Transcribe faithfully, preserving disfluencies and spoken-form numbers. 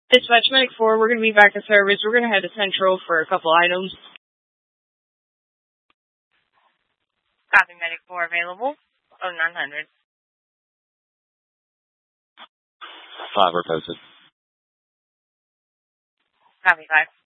Dispatch Medic four, we're going to be back in service. We're going to head to Central for a couple items. Copy, Medic four available. Oh, nine hundred. Five are posted. Copy, five.